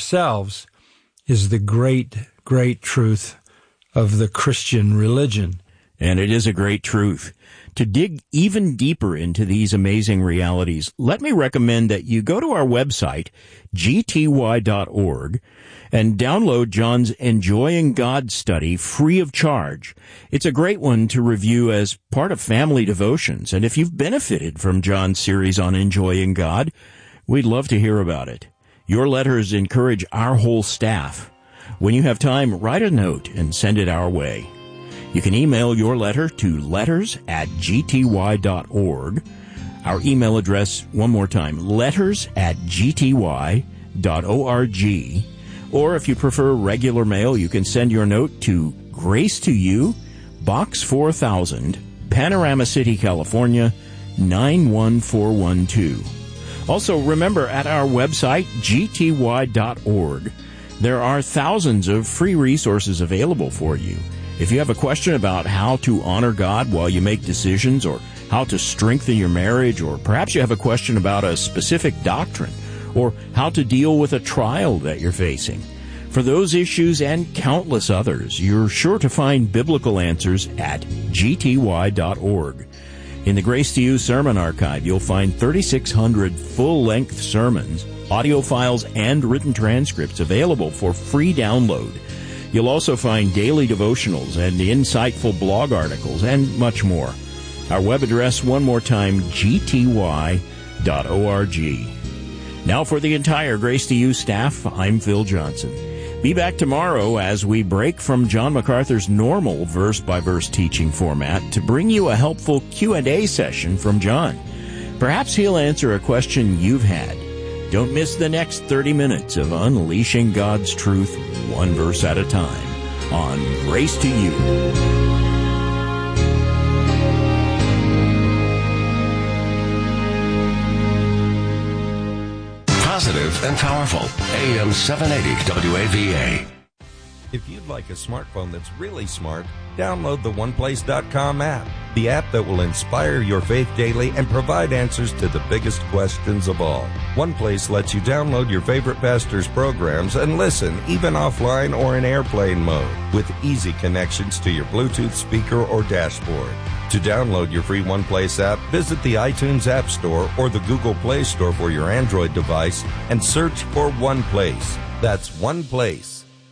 ourselves is the great, great truth of the Christian religion. And it is a great truth. To dig even deeper into these amazing realities, let me recommend that you go to our website, gty.org, and download John's Enjoying God study free of charge. It's a great one to review as part of family devotions, and if you've benefited from John's series on enjoying God, we'd love to hear about it. Your letters encourage our whole staff. When you have time, write a note and send it our way. You can email your letter to letters@gty.org. Our email address, one more time, letters@gty.org. Or if you prefer regular mail, you can send your note to Grace to You, Box 4000, Panorama City, California, 91412. Also, remember, at our website, gty.org, there are thousands of free resources available for you. If you have a question about how to honor God while you make decisions, or how to strengthen your marriage, or perhaps you have a question about a specific doctrine, or how to deal with a trial that you're facing, for those issues and countless others, you're sure to find biblical answers at gty.org. In the Grace to You Sermon Archive, you'll find 3,600 full-length sermons, audio files, and written transcripts available for free download. You'll also find daily devotionals and insightful blog articles and much more. Our web address, one more time, gty.org. Now for the entire Grace to You staff, I'm Phil Johnson. Be back tomorrow as we break from John MacArthur's normal verse-by-verse teaching format to bring you a helpful Q&A session from John. Perhaps he'll answer a question you've had. Don't miss the next 30 minutes of unleashing God's truth, one verse at a time, on Grace to You. Positive and powerful. AM 780 WAVA. If you'd like a smartphone that's really smart, download the OnePlace.com app, the app that will inspire your faith daily and provide answers to the biggest questions of all. OnePlace lets you download your favorite pastor's programs and listen, even offline or in airplane mode, with easy connections to your Bluetooth speaker or dashboard. To download your free OnePlace app, visit the iTunes App Store or the Google Play Store for your Android device and search for OnePlace. That's OnePlace.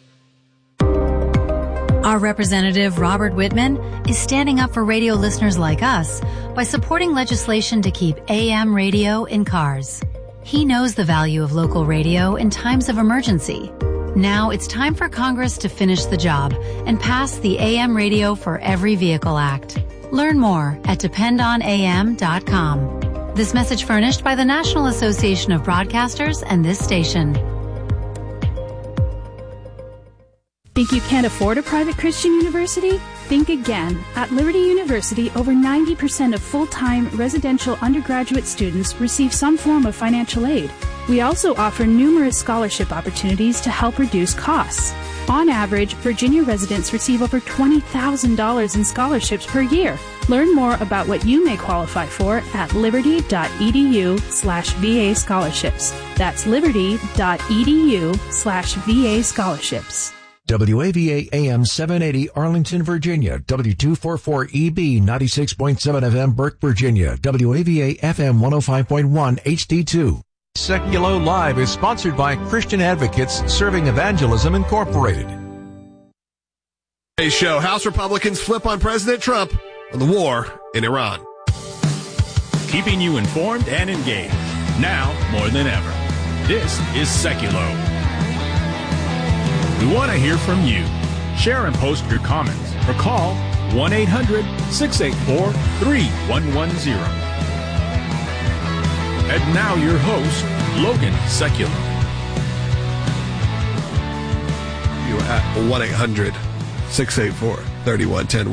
Our representative, Robert Whitman, is standing up for radio listeners like us by supporting legislation to keep AM radio in cars. He knows the value of local radio in times of emergency. Now it's time for Congress to finish the job and pass the AM Radio for Every Vehicle Act. Learn more at dependonam.com. This message furnished by the National Association of Broadcasters and this station. Think you can't afford a private Christian university? Think again. At Liberty University, over 90% of full-time residential undergraduate students receive some form of financial aid. We also offer numerous scholarship opportunities to help reduce costs. On average, Virginia residents receive over $20,000 in scholarships per year. Learn more about what you may qualify for at liberty.edu/VA scholarships. That's liberty.edu/VA scholarships. WAVA AM 780 Arlington, Virginia. W244EB 96.7 FM Burke, Virginia. WAVA FM 105.1 HD2. Seculo Live is sponsored by Christian Advocates Serving Evangelism Incorporated. Today's show, House Republicans flip on President Trump on the war in Iran. Keeping you informed and engaged, now more than ever. This is Seculo. We want to hear from you. Share and post your comments or call 1-800-684-3110. And now your host, Logan Seculo. You at 1-800-684-3110.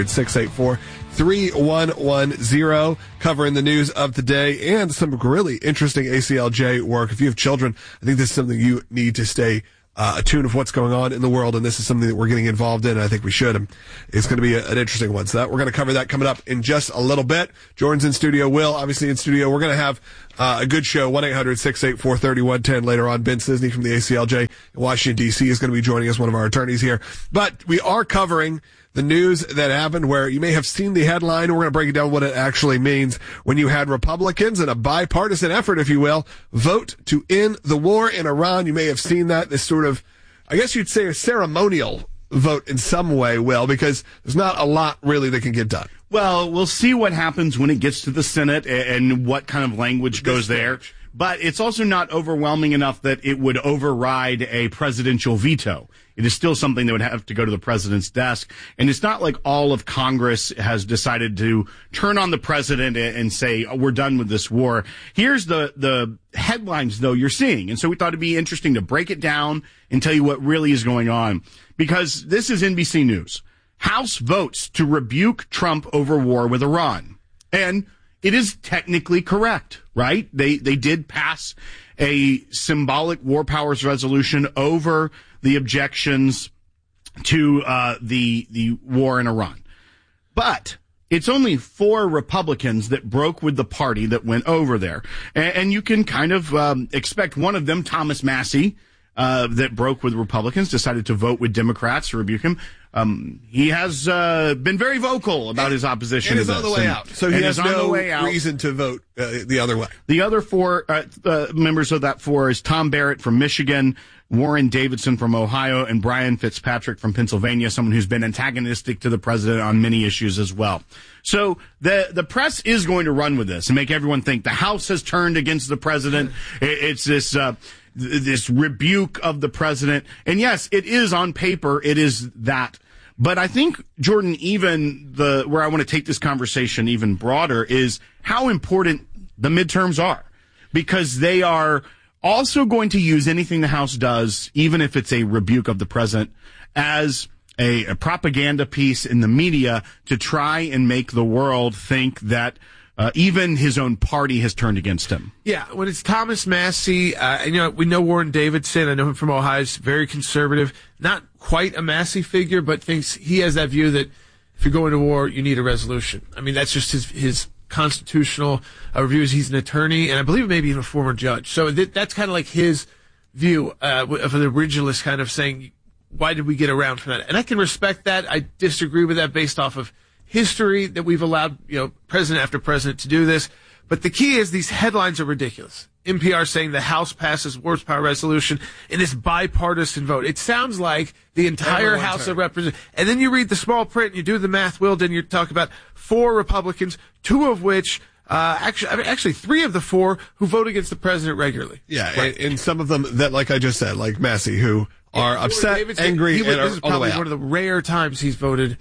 1-800-684-3110. Covering the news of the day and some really interesting ACLJ work. If you have children, I think this is something you need to stay attuned of what's going on in the world, and this is something that we're getting involved in, and I think we should. It's going to be an interesting one. So we're going to cover that coming up in just a little bit. Jordan's in studio. Will, obviously in studio. We're going to have A good show, 1-800-684-3110. Later on, Ben Sisney from the ACLJ in Washington, D.C. is going to be joining us, one of our attorneys here. But we are covering the news that happened where you may have seen the headline. We're going to break it down what it actually means when you had Republicans in a bipartisan effort, if you will, vote to end the war in Iran. You may have seen that, this sort of, I guess you'd say, a ceremonial vote in some way, Will, because there's not a lot really that can get done. Well, we'll see what happens when it gets to the Senate and what kind of language goes there. But it's also not overwhelming enough that it would override a presidential veto. It is still something that would have to go to the president's desk. And it's not like all of Congress has decided to turn on the president and say, oh, we're done with this war. Here's the headlines, though, you're seeing. And so we thought it'd be interesting to break it down and tell you what really is going on. Because this is NBC News. House votes to rebuke Trump over war with Iran. And it is technically correct, right? They did pass a symbolic war powers resolution over the objections to the war in Iran. But it's only 4 Republicans that broke with the party that went over there. And you can kind of expect one of them, Thomas Massie, that broke with Republicans, decided to vote with Democrats to rebuke him. He has been very vocal about his opposition and to is this. on the way out. So he has no reason to vote the other way. The other 4 members of that 4 is Tom Barrett from Michigan, Warren Davidson from Ohio, and Brian Fitzpatrick from Pennsylvania, someone who's been antagonistic to the president on many issues as well. So the press is going to run with this and make everyone think the House has turned against the president. It's this rebuke of the president. And yes, it is on paper. It is that. But I think, Jordan, even where I want to take this conversation even broader is how important the midterms are, because they are also going to use anything the House does, even if it's a rebuke of the president, as a propaganda piece in the media to try and make the world think that even his own party has turned against him. Yeah, when it's Thomas Massie, we know Warren Davidson. I know him from Ohio. He's very conservative, not quite a Massie figure, but thinks he has that view that if you're going to war, you need a resolution. I mean, that's just his constitutional reviews. He's an attorney, and I believe maybe even a former judge. So that's kind of like his view of the originalist kind of saying, why did we get around from that? And I can respect that. I disagree with that based off of history that we've allowed, president after president to do this. But the key is these headlines are ridiculous. NPR saying the House passes war power resolution in this bipartisan vote. It sounds like the entire House of Representatives. And then you read the small print and you do the math, Will, then you talk about 4 Republicans, 2 of which actually 3 of the 4 who vote against the president regularly. Yeah, right. And some of them that, like I just said, like Massie, who are upset, angry, and are this is probably one of the rare times he's voted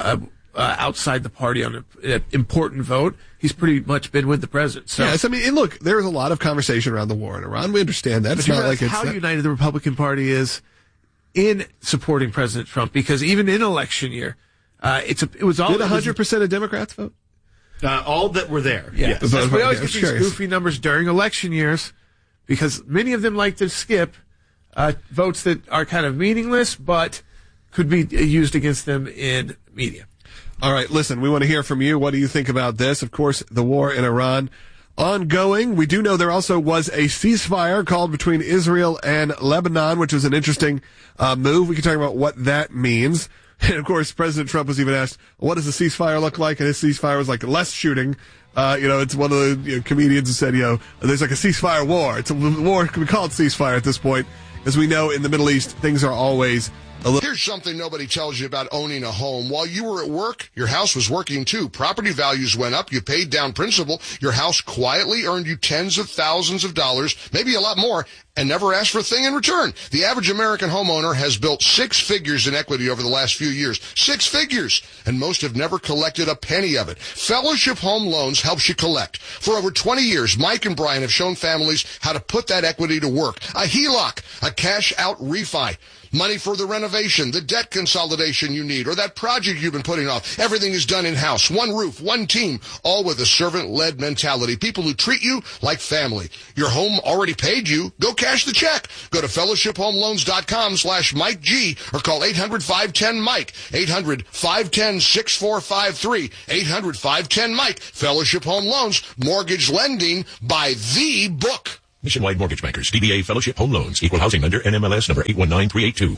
outside the party on an important vote. He's pretty much been with the president. So. Yes, I mean, and look, there's a lot of conversation around the war in Iran. We understand that. It's not like it's how united the Republican Party is in supporting President Trump, because even in election year, it was all. Did 100% of Democrats vote? All that were there. Yeah. Yes. We always get these goofy numbers during election years because many of them like to skip votes that are kind of meaningless but could be used against them in media. All right, listen, we want to hear from you. What do you think about this? Of course, the war in Iran ongoing. We do know there also was a ceasefire called between Israel and Lebanon, which was an interesting move. We can talk about what that means. And, of course, President Trump was even asked, what does a ceasefire look like? And his ceasefire was like less shooting. It's one of the comedians who said, there's like a ceasefire war. It's a war we call it ceasefire at this point. As we know, in the Middle East, things are always Here's something nobody tells you about owning a home. While you were at work, your house was working too. Property values went up. You paid down principal. Your house quietly earned you tens of thousands of dollars, maybe a lot more, and never asked for a thing in return. The average American homeowner has built 6 figures in equity over the last few years. 6 figures! And most have never collected a penny of it. Fellowship Home Loans helps you collect. For over 20 years, Mike and Brian have shown families how to put that equity to work. A HELOC, a cash-out refi. Money for the renovation, the debt consolidation you need, or that project you've been putting off. Everything is done in-house. One roof, one team, all with a servant-led mentality. People who treat you like family. Your home already paid you. Go cash the check. Go to fellowshiphomeloans.com/Mike G or call 800-510-MIKE. 800-510-6453. 800-510-MIKE. Fellowship Home Loans. Mortgage lending by the book. Nationwide Mortgage Bankers, DBA Fellowship Home Loans, Equal Housing Lender, NMLS number 819382.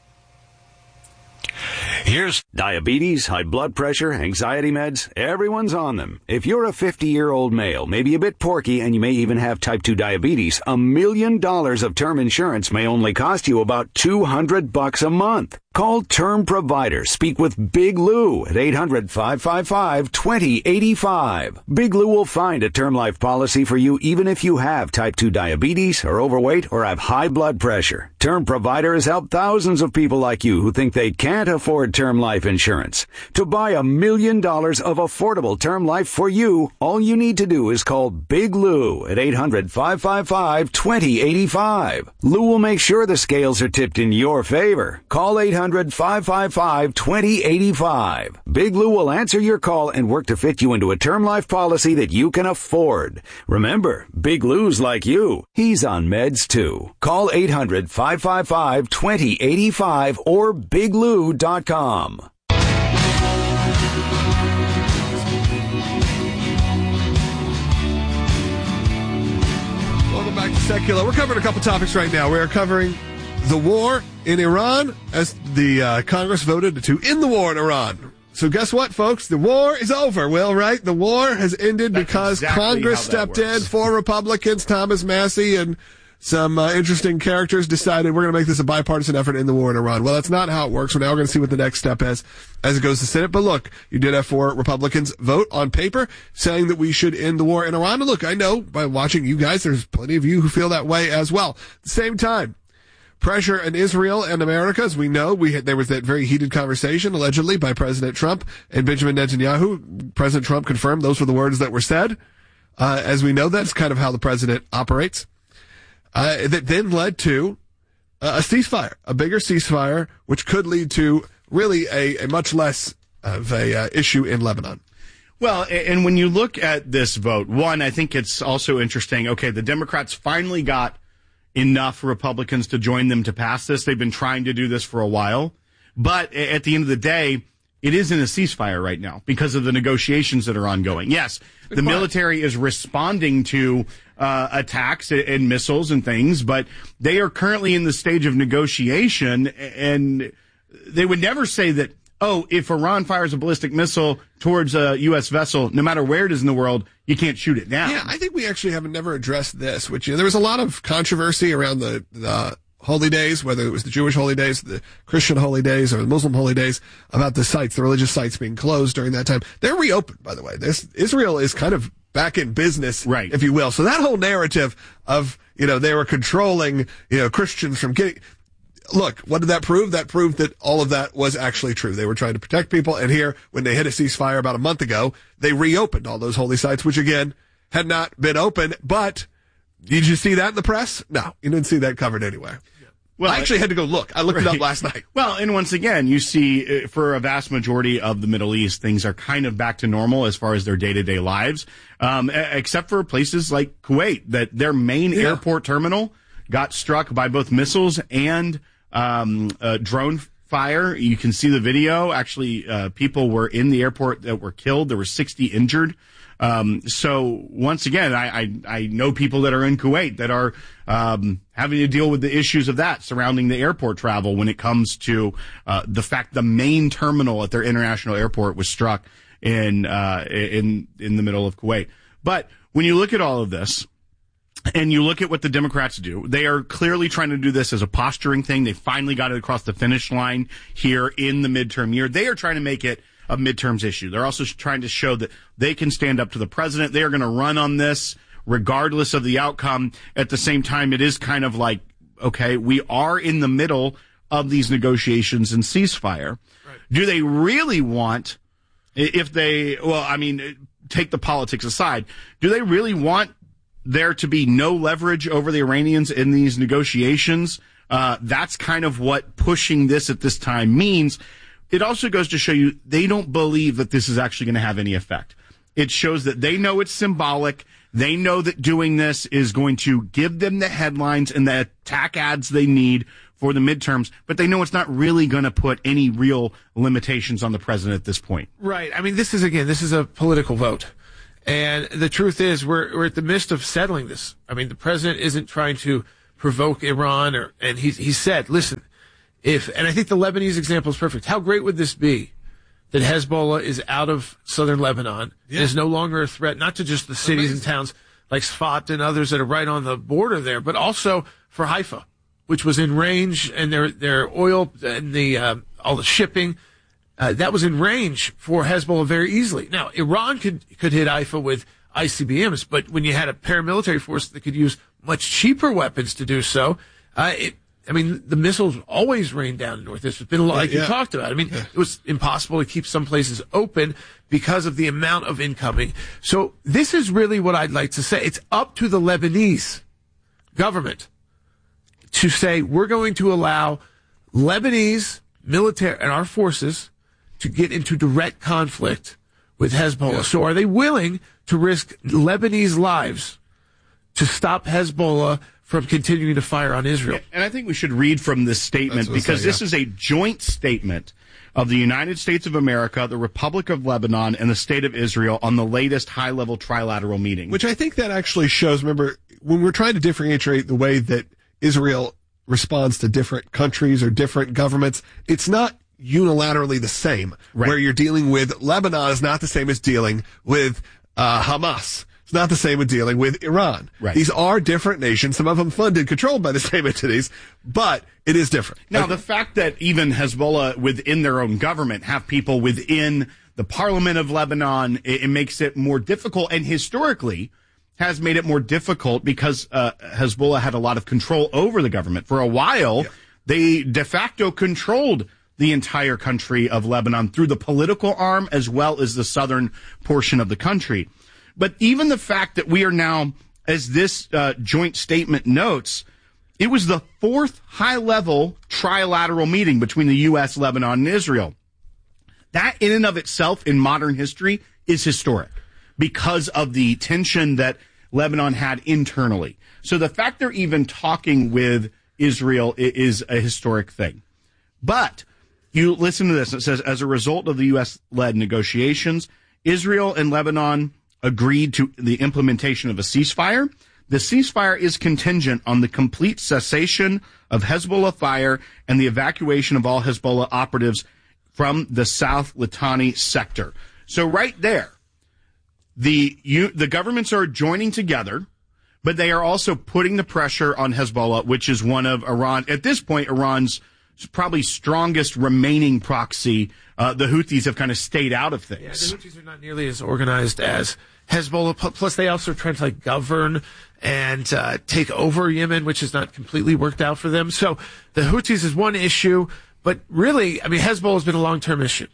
Here's diabetes, high blood pressure, anxiety meds. Everyone's on them. If you're a 50-year-old male, maybe a bit porky, and you may even have type 2 diabetes, $1 million of term insurance may only cost you about $200 a month. Call Term Provider. Speak with Big Lou at 800-555-2085. Big Lou will find a term life policy for you even if you have type 2 diabetes, are overweight, or have high blood pressure. Term Provider has helped thousands of people like you who think they can't afford term life insurance. To buy $1 million of affordable term life for you, all you need to do is call Big Lou at 800-555-2085. Lou will make sure the scales are tipped in your favor. Call 800-555-2085. Big Lou will answer your call and work to fit you into a term life policy that you can afford. Remember, Big Lou's like you. He's on meds too. Call 800-555-2085 or biglou.com. Welcome back to Secular. We're covering a couple topics right now. We are covering the war in Iran as the Congress voted to end the war in Iran. So guess what, folks? The war is over, Will, right? The war has ended because Congress stepped in. 4 Republicans, Thomas Massie, and some interesting characters decided we're going to make this a bipartisan effort in the war in Iran. Well, that's not how it works. We're now going to see what the next step is as it goes to Senate. But look, you did have 4 Republicans vote on paper saying that we should end the war in Iran. And look, I know by watching you guys, there's plenty of you who feel that way as well. At the same time, pressure in Israel and America, as we know, there was that very heated conversation, allegedly, by President Trump and Benjamin Netanyahu. President Trump confirmed those were the words that were said. As we know, that's kind of how the president operates. That then led to a ceasefire, a bigger ceasefire, which could lead to really a much less of a issue in Lebanon. Well, and when you look at this vote, one, I think it's also interesting. Okay, the Democrats finally got enough Republicans to join them to pass this. They've been trying to do this for a while. But at the end of the day, it is in a ceasefire right now because of the negotiations that are ongoing. Yes, the military is responding to attacks and missiles and things, but they are currently in the stage of negotiation, and they would never say that, oh, if Iran fires a ballistic missile towards a U.S. vessel, no matter where it is in the world, you can't shoot it down. Yeah, I think we actually have never addressed this, which there was a lot of controversy around the holy days, whether it was the Jewish holy days, the Christian holy days, or the Muslim holy days, about the sites, the religious sites being closed during that time. They're reopened, by the way. Israel is kind of back in business, right, if you will. So that whole narrative of, they were controlling, Christians from getting... Look, what did that prove? That proved that all of that was actually true. They were trying to protect people, and here, when they hit a ceasefire about a month ago, they reopened all those holy sites, which again, had not been open. But did you see that in the press? No, you didn't see that covered anywhere. Well, I actually had to go look. I looked it up last night. Well, and once again, you see, for a vast majority of the Middle East, things are kind of back to normal as far as their day-to-day lives, except for places like Kuwait, that their main airport terminal got struck by both missiles and drone fire. You can see the video. Actually, people were in the airport that were killed. There were 60 injured. So once again, I know people that are in Kuwait that are having to deal with the issues of that surrounding the airport travel when it comes to the fact the main terminal at their international airport was struck in the middle of Kuwait. But when you look at all of this, and you look at what the Democrats do, they are clearly trying to do this as a posturing thing. They finally got it across the finish line here in the midterm year. They are trying to make it a midterms issue. They're also trying to show that they can stand up to the president. They are going to run on this regardless of the outcome. At the same time, it is kind of like, okay, we are in the middle of these negotiations and ceasefire. Right. Do they really want, take the politics aside, do they really want there to be no leverage over the Iranians in these negotiations? That's kind of what pushing this at this time means. It also goes to show you they don't believe that this is actually going to have any effect. It shows that they know it's symbolic. They know that doing this is going to give them the headlines and the attack ads they need for the midterms, but they know it's not really going to put any real limitations on the president at this point. Right. I mean, this is a political vote. And the truth is we're at the midst of settling this. I mean, the president isn't trying to provoke Iran and he said, listen, and I think the Lebanese example is perfect. How great would this be that Hezbollah is out of southern Lebanon and is no longer a threat, not to just the cities and towns like Sfat and others that are right on the border there, but also for Haifa, which was in range, and their oil and all the shipping, that was in range for Hezbollah very easily. Now, Iran could hit Haifa with ICBMs, but when you had a paramilitary force that could use much cheaper weapons to do so, the missiles always rain down in North Israel. It's been like you talked about. I mean, it was impossible to keep some places open because of the amount of incoming. So this is really what I'd like to say. It's up to the Lebanese government to say, we're going to allow Lebanese military and our forces to get into direct conflict with Hezbollah. Yeah. So are they willing to risk Lebanese lives to stop Hezbollah from continuing to fire on Israel? And I think we should read from this statement because this is a joint statement of the United States of America, the Republic of Lebanon, and the State of Israel on the latest high-level trilateral meeting. Which I think that actually shows, remember, when we're trying to differentiate the way that Israel responds to different countries or different governments, it's not unilaterally the same. Right. Where you're dealing with Lebanon is not the same as dealing with Hamas. It's not the same with dealing with Iran. Right. These are different nations, some of them funded, controlled by the same entities, but it is different. Now, the fact that even Hezbollah within their own government have people within the parliament of Lebanon, it makes it more difficult, and historically has made it more difficult because Hezbollah had a lot of control over the government. For a while, they de facto controlled the entire country of Lebanon through the political arm as well as the southern portion of the country. But even the fact that we are now, as this joint statement notes, it was the fourth high-level trilateral meeting between the U.S., Lebanon, and Israel. That in and of itself in modern history is historic because of the tension that Lebanon had internally. So the fact they're even talking with Israel is a historic thing. But you listen to this. It says, as a result of the U.S.-led negotiations, Israel and Lebanon agreed to the implementation of a ceasefire. The ceasefire is contingent on the complete cessation of Hezbollah fire and the evacuation of all Hezbollah operatives from the South Litani sector. So right there, the governments are joining together, but they are also putting the pressure on Hezbollah, which is one of Iran, at this point, Iran's probably strongest remaining proxy. The Houthis have kind of stayed out of things. Yeah, the Houthis are not nearly as organized as Hezbollah. Plus, they also are trying to govern and take over Yemen, which has not completely worked out for them. So the Houthis is one issue, but really, Hezbollah has been a long-term issue.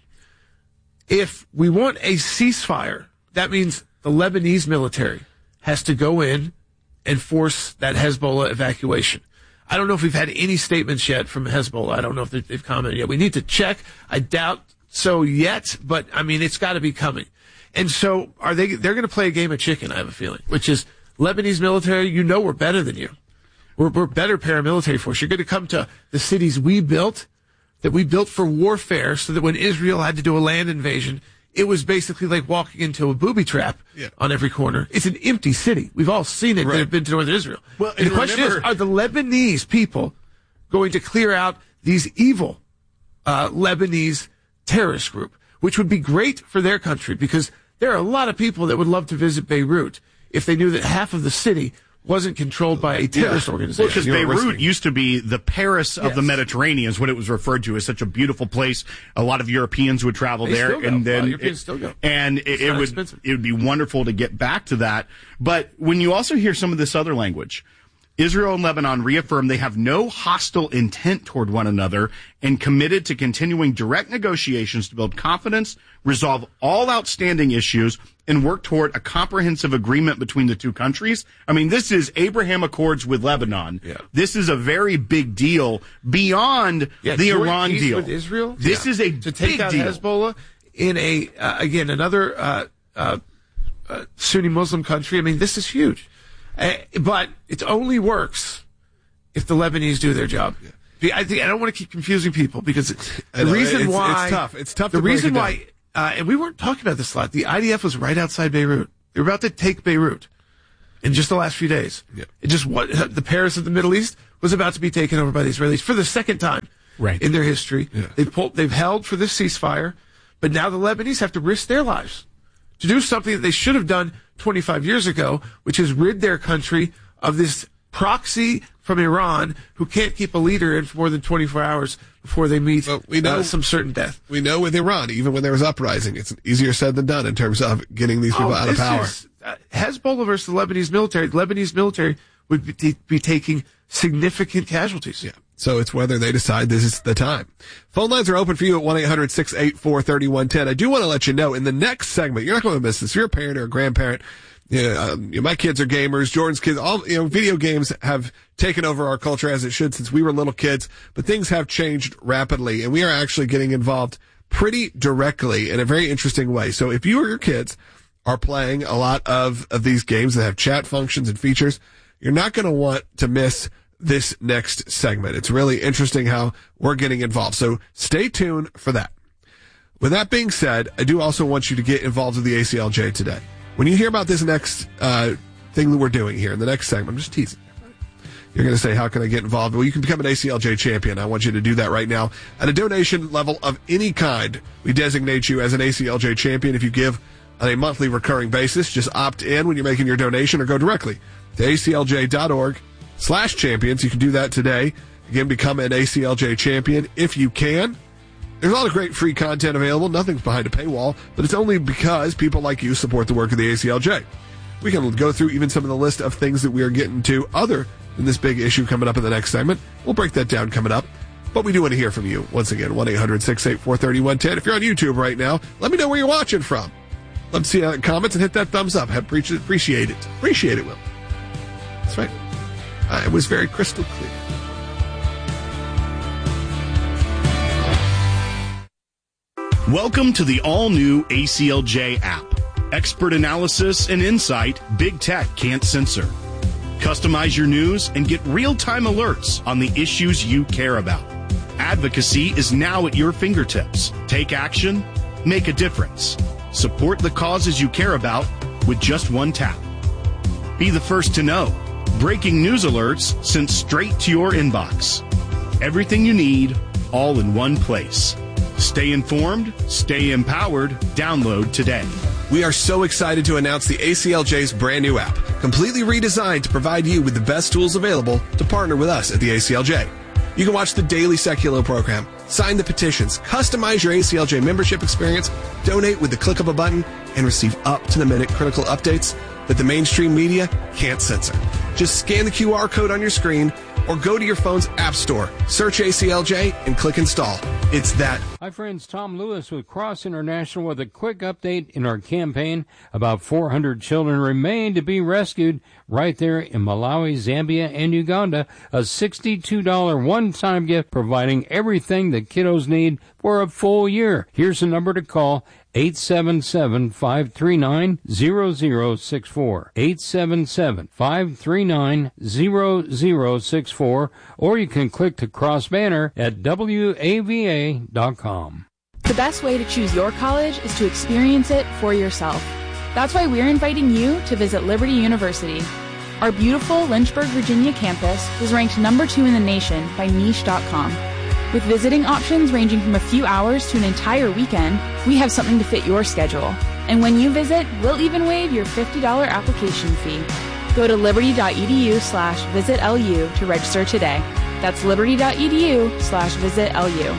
If we want a ceasefire, that means the Lebanese military has to go in and force that Hezbollah evacuation. I don't know if we've had any statements yet from Hezbollah. I don't know if they've commented yet. We need to check. I doubt so yet, but it's got to be coming. And so they're going to play a game of chicken, I have a feeling, which is Lebanese military, we're better than you. We're better paramilitary force. You're going to come to the cities we built for warfare so that when Israel had to do a land invasion, it was basically like walking into a booby trap on every corner. It's an empty city. We've all seen it that have been to northern Israel. Well, and the question is, are the Lebanese people going to clear out these evil Lebanese terrorist group, which would be great for their country because there are a lot of people that would love to visit Beirut if they knew that half of the city wasn't controlled by a terrorist organization. Because Beirut used to be the Paris of the Mediterranean, is what it was referred to as. Such a beautiful place. A lot of Europeans would travel there, and then Europeans still go. And it would be wonderful to get back to that. But when you also hear some of this other language, Israel and Lebanon reaffirmed they have no hostile intent toward one another and committed to continuing direct negotiations to build confidence, resolve all outstanding issues, and work toward a comprehensive agreement between the two countries. I mean, this is Abraham Accords with Lebanon. Yeah. This is a very big deal beyond the Iran deal. With Israel? This is a to take big out deal. Hezbollah in a, again, another Sunni Muslim country. I mean, this is huge. But it only works if the Lebanese do their job. Yeah. I don't want to keep confusing people because the reason why it's tough. It's tough. The to break reason it why, and we weren't talking about this a lot. The IDF was right outside Beirut. They were about to take Beirut in just the last few days. Yeah. It just the Paris of the Middle East was about to be taken over by the Israelis for the second time in their history. Yeah. They've held for this ceasefire, but now the Lebanese have to risk their lives to do something that they should have done 25 years ago, which is rid their country of this proxy from Iran who can't keep a leader in for more than 24 hours before they meet some certain death. We know with Iran, even when there was uprising, it's easier said than done in terms of getting these people out of power. Hezbollah versus the Lebanese military would be taking significant casualties. Yeah. So it's whether they decide this is the time. Phone lines are open for you at 1-800-684-3110. I do want to let you know in the next segment, you're not going to miss this. If you're a parent or a grandparent, my kids are gamers, Jordan's kids, video games have taken over our culture as it should since we were little kids, but things have changed rapidly and we are actually getting involved pretty directly in a very interesting way. So if you or your kids are playing a lot of these games that have chat functions and features, you're not going to want to miss this next segment. It's really interesting how we're getting involved. So stay tuned for that. With that being said, I do also want you to get involved with the ACLJ today. When you hear about this next thing that we're doing here in the next segment, I'm just teasing. You're going to say, how can I get involved? Well, you can become an ACLJ champion. I want you to do that right now. At a donation level of any kind, we designate you as an ACLJ champion. If you give on a monthly recurring basis, just opt in when you're making your donation or go directly to aclj.org/champions. You can do that today. Again, become an ACLJ champion if you can. There's a lot of great free content available. Nothing's behind a paywall, but it's only because people like you support the work of the ACLJ. We can go through even some of the list of things that we are getting to other than this big issue coming up in the next segment. We'll break that down coming up. But we do want to hear from you. Once again, 1-800-684-3110. If you're on YouTube right now, let me know where you're watching from. Let's see comments and hit that thumbs up. Appreciate it. Appreciate it, Will. That's right. It was very crystal clear. Welcome to the all-new ACLJ app. Expert analysis and insight Big Tech can't censor. Customize your news and get real-time alerts on the issues you care about. Advocacy is now at your fingertips. Take action, make a difference. Support the causes you care about with just one tap. Be the first to know. Breaking news alerts sent straight to your inbox. Everything you need, all in one place. Stay informed, stay empowered. Download today. We are so excited to announce the ACLJ's brand new app, completely redesigned to provide you with the best tools available to partner with us at the ACLJ. You can watch the daily Seculo program, sign the petitions, customize your ACLJ membership experience, donate with the click of a button, and receive up-to-the-minute critical updates that the mainstream media can't censor. Just scan the QR code on your screen or go to your phone's app store, search ACLJ, and click install. It's that. Hi, friends. Tom Lewis with Cross International with a quick update in our campaign. About 400 children remain to be rescued right there in Malawi, Zambia, and Uganda. A $62 one-time gift providing everything the kiddos need for a full year. Here's the number to call. 877-539-0064. 877-539-0064. Or you can click the cross banner at WAVA.com. The best way to choose your college is to experience it for yourself. That's why we're inviting you to visit Liberty University. Our beautiful Lynchburg, Virginia campus was ranked number 2 in the nation by Niche.com. With visiting options ranging from a few hours to an entire weekend, we have something to fit your schedule. And when you visit, we'll even waive your $50 application fee. Go to liberty.edu/visitlu to register today. That's liberty.edu/visitlu.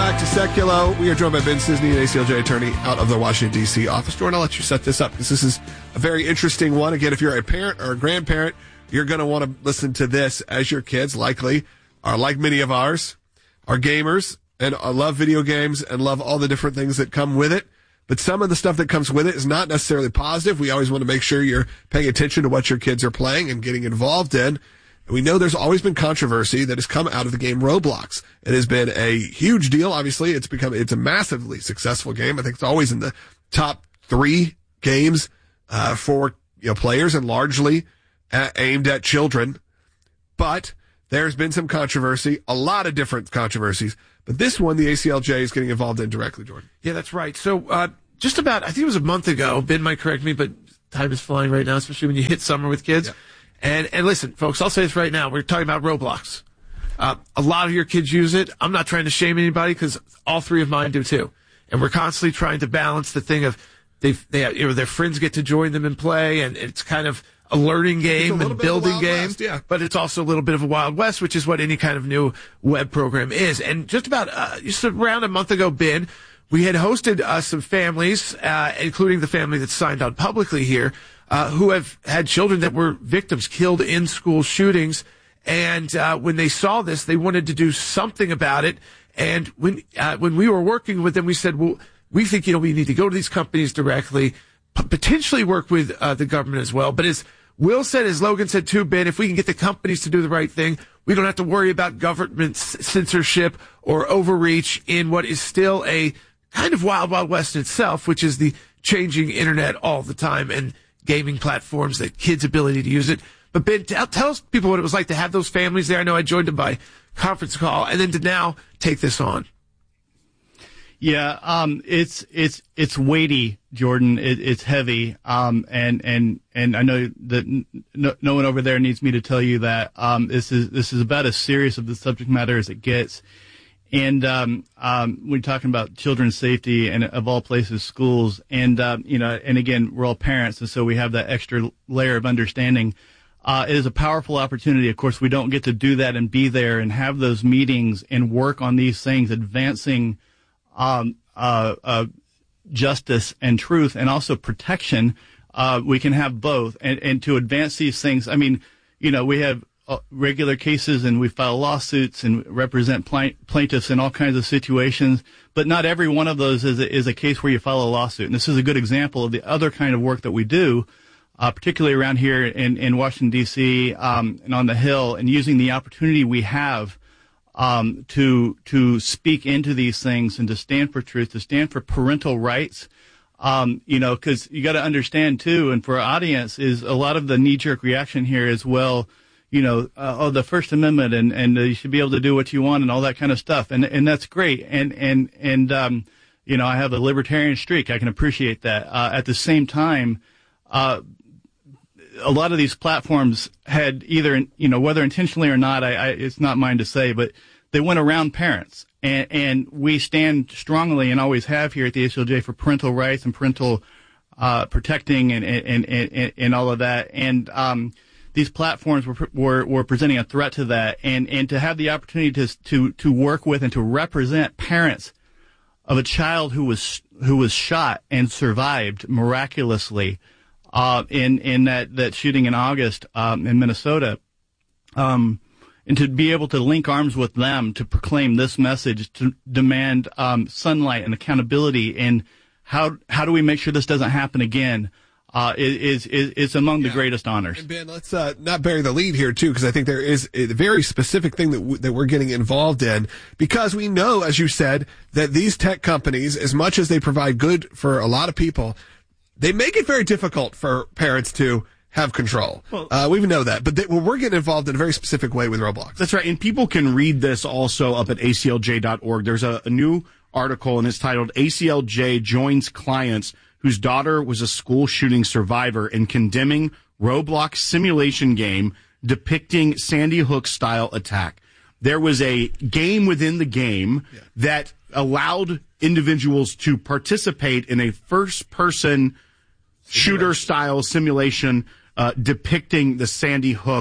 back to Seculo. We are joined by Ben Cisney, an ACLJ attorney out of the Washington, D.C. office. Jordan, I'll let you set this up because this is a very interesting one. Again, if you're a parent or a grandparent, you're going to want to listen to this as your kids likely are, like many of ours, are gamers and love video games and love all the different things that come with it. But some of the stuff that comes with it is not necessarily positive. We always want to make sure you're paying attention to what your kids are playing and getting involved in. And we know there's always been controversy that has come out of the game Roblox. It has been a huge deal. Obviously, it's a massively successful game. I think it's always in the top 3 games for players and largely aimed at children. But there's been some controversy, a lot of different controversies. But this one, the ACLJ is getting involved in directly, Jordan. Yeah, that's right. So just about, I think it was a month ago, Ben might correct me, but time is flying right now, especially when you hit summer with kids. Yeah. And listen, folks, I'll say this right now. We're talking about Roblox. A lot of your kids use it. I'm not trying to shame anybody because all 3 of mine do too. And we're constantly trying to balance the thing of their friends get to join them and play, and it's kind of a learning game and building game, but it's also a little bit of a Wild West, which is what any kind of new web program is. And just around a month ago, Ben, we had hosted some families, including the family that's signed on publicly here, who have had children that were victims, killed in school shootings. And when they saw this, they wanted to do something about it. And when we were working with them, we said, well, we think, we need to go to these companies directly, potentially work with the government as well. But as Will said, as Logan said too, Ben, if we can get the companies to do the right thing, we don't have to worry about government censorship or overreach in what is still a kind of wild, wild west in itself, which is the changing internet all the time and gaming platforms, the kids' ability to use it. But Ben, tell us people what it was like to have those families there. I know I joined them by conference call, and then to now take this on. Yeah, it's weighty, Jordan. It's heavy. And I know that no one over there needs me to tell you that, this is about as serious of the subject matter as it gets. And, we're talking about children's safety and of all places, schools. And, and again, we're all parents. And so we have that extra layer of understanding. It is a powerful opportunity. Of course, we don't get to do that and be there and have those meetings and work on these things, advancing justice and truth and also protection. We can have both. And to advance these things, I mean, we have regular cases and we file lawsuits and represent plaintiffs in all kinds of situations, but not every one of those is a case where you file a lawsuit. And this is a good example of the other kind of work that we do, particularly around here in Washington, D.C., and on the Hill, and using the opportunity we have to speak into these things and to stand for truth, to stand for parental rights, because you got to understand too, and for our audience, is a lot of the knee-jerk reaction here is, well, the First Amendment and you should be able to do what you want and all that kind of stuff, and that's great, and I have a libertarian streak, I can appreciate that. At the same time, a lot of these platforms had either, whether intentionally or not, it's not mine to say, but they went around parents. And we stand strongly and always have here at the ACLJ for parental rights and parental protecting and all of that. And these platforms were presenting a threat to that. And to have the opportunity to work with and to represent parents of a child who was shot and survived miraculously in that shooting in August in Minnesota, and to be able to link arms with them to proclaim this message, to demand sunlight and accountability, and how do we make sure this doesn't happen again, is among the greatest honors. And Ben, let's not bury the lead here too, because I think there is a very specific thing that we're getting involved in, because we know, as you said, that these tech companies, as much as they provide good for a lot of people, they make it very difficult for parents to have control. Well, we even know that. But we're getting involved in a very specific way with Roblox. That's right. And people can read this also up at aclj.org. There's a new article, and it's titled ACLJ Joins Clients Whose Daughter Was a School Shooting Survivor in Condemning Roblox Simulation Game Depicting Sandy Hook-Style Attack. There was a game within the game that allowed individuals to participate in a first-person shooter-style simulation depicting the Sandy Hook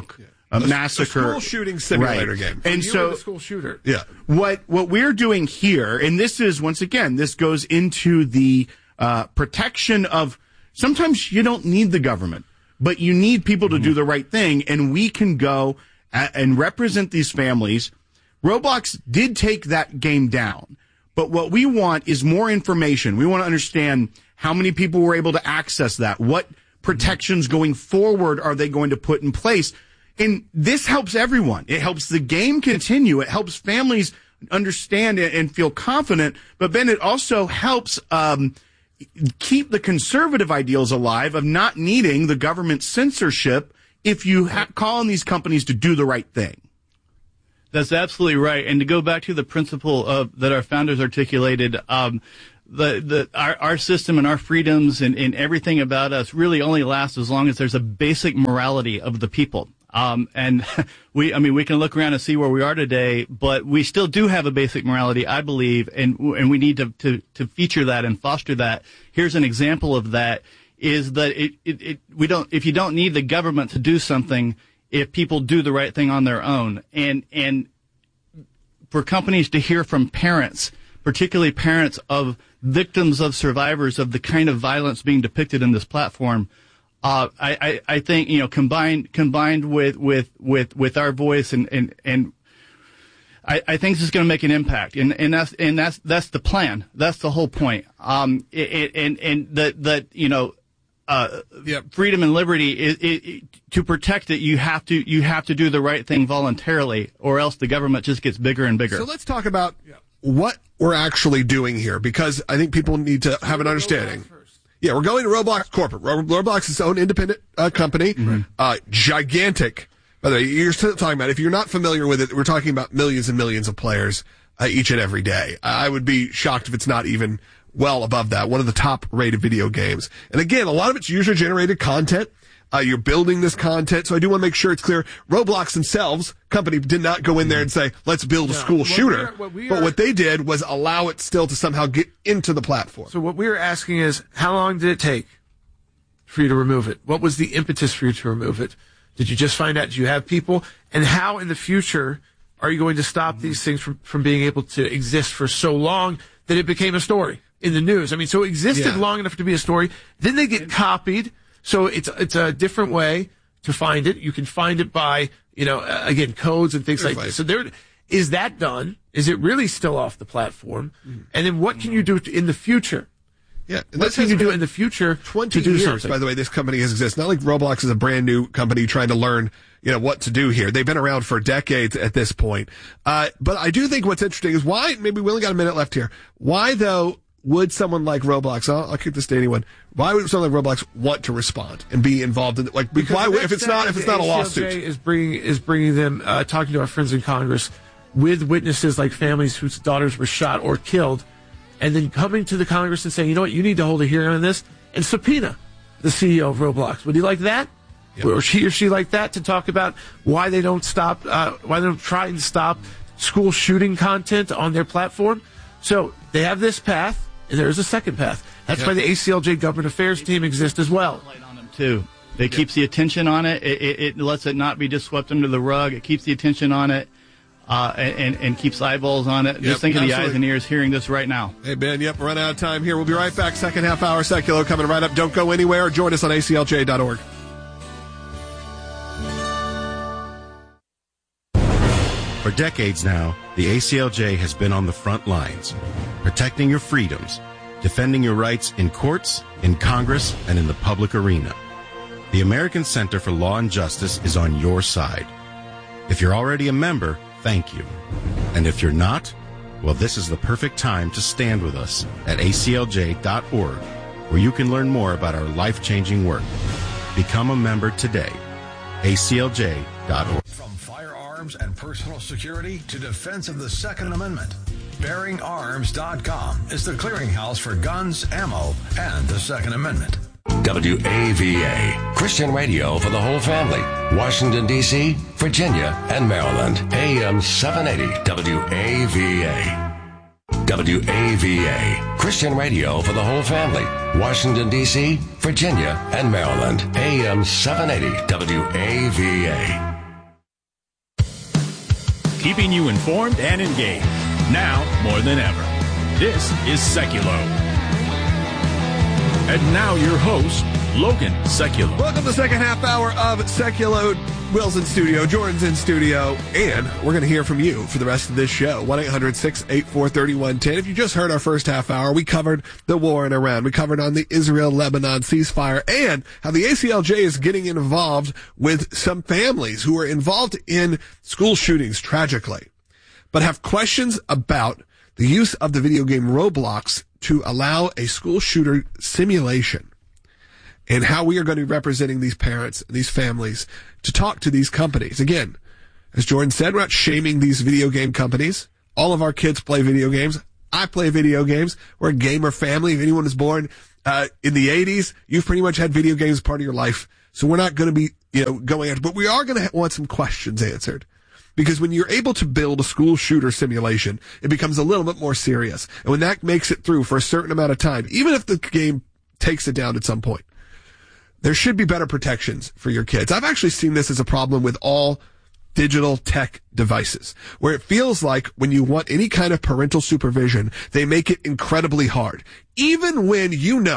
massacre. A school shooting simulator game. And so the school shooter. Yeah. What we're doing here, and this is, once again, this goes into the protection of, sometimes you don't need the government, but you need people to do the right thing, and we can go and represent these families. Roblox did take that game down, but what we want is more information. We want to understand how many people were able to access that, what protections going forward are they going to put in place. And this helps everyone. It helps the game continue. It helps families understand it and feel confident. But Ben, it also helps keep the conservative ideals alive of not needing the government censorship if you call on these companies to do the right thing. That's absolutely right. And to go back to the principle that our founders articulated, our system and our freedoms and everything about us really only lasts as long as there's a basic morality of the people. And we can look around and see where we are today, but we still do have a basic morality, I believe, and we need to feature that and foster that. Here's an example of that, is that if you don't need the government to do something, if people do the right thing on their own, and for companies to hear from parents, particularly parents of victims of survivors of the kind of violence being depicted in this platform, I think, combined with our voice and I think this is going to make an impact, and that's the plan. That's the whole point. Freedom and liberty to protect it, you have to do the right thing voluntarily, or else the government just gets bigger and bigger. So let's talk about what we're actually doing here, because I think people need to have an understanding. Yeah, we're going to Roblox Corporate. Roblox is its own independent company, gigantic. By the way, you're still talking about, if you're not familiar with it, we're talking about millions and millions of players each and every day. I would be shocked if it's not even well above that. One of the top-rated video games. And again, a lot of it's user-generated content. You're building this content, so I do want to make sure it's clear. Roblox themselves, company, did not go in there and say, let's build a school shooter. But what they did was allow it still to somehow get into the platform. So what we were asking is, how long did it take for you to remove it? What was the impetus for you to remove it? Did you just find out? Do you have people? And how in the future are you going to stop these things from being able to exist for so long that it became a story in the news? I mean, so it existed long enough to be a story. Then they get copied. So it's a different way to find it. You can find it by, again, codes and things like that. So is that done? Is it really still off the platform? And then what can you do in the future? Yeah, what can you do in the future 20 to do years, something? By the way, this company has existed. Not like Roblox is a brand new company trying to learn, what to do here. They've been around for decades at this point. But I do think what's interesting is why, maybe we only got a minute left here. Why, though, would someone like Roblox, I'll keep this to anyone, why would someone like Roblox want to respond and be involved in it? Like, why, if it's not a lawsuit? Is bringing them, talking to our friends in Congress with witnesses like families whose daughters were shot or killed, and then coming to the Congress and saying, you know what, you need to hold a hearing on this and subpoena the CEO of Roblox. Would you like that? Yep. Or she like that, to talk about why they don't why they don't try and stop school shooting content on their platform? So they have this path, and there's a second path. That's why the ACLJ Government Affairs team exists as well. Too. It keeps the attention on it. It lets it not be just swept under the rug. It keeps the attention on it. And keeps eyeballs on it. Just think of the eyes and ears hearing this right now. Hey, Ben, we're running out of time here. We'll be right back. Second half hour, Secular coming right up. Don't go anywhere. Join us on aclj.org. For decades now, the ACLJ has been on the front lines, protecting your freedoms, defending your rights in courts, in Congress, and in the public arena. The American Center for Law and Justice is on your side. If you're already a member, thank you. And if you're not, well, this is the perfect time to stand with us at aclj.org, where you can learn more about our life-changing work. Become a member today. aclj.org. From firearms and personal security to defense of the Second Amendment, BearingArms.com is the clearinghouse for guns, ammo, and the Second Amendment. WAVA, Christian radio for the whole family. Washington, D.C., Virginia, and Maryland. AM 780 WAVA. WAVA, Christian radio for the whole family. Washington, D.C., Virginia, and Maryland. AM 780 WAVA. keeping you informed and engaged. Now more than ever. This is Seculo. And now your host, Logan Seculo. Welcome to the second half hour of Seculo. Will's in studio, Jordan's in studio, and we're going to hear from you for the rest of this show. 1-800-684-3110. If you just heard our first half hour, we covered the war in Iran. We covered on the Israel-Lebanon ceasefire and how the ACLJ is getting involved with some families who are involved in school shootings, tragically, but have questions about the use of the video game Roblox to allow a school shooter simulation, and how we are going to be representing these parents and these families to talk to these companies. Again, as Jordan said, we're not shaming these video game companies. All of our kids play video games. I play video games. We're a gamer family. If anyone is born in the 80s, you've pretty much had video games as part of your life. So we're not going to be, going after, but we are going to want some questions answered. Because when you're able to build a school shooter simulation, it becomes a little bit more serious. And when that makes it through for a certain amount of time, even if the game takes it down at some point, there should be better protections for your kids. I've actually seen this as a problem with all digital tech devices, where it feels like when you want any kind of parental supervision, they make it incredibly hard. Even when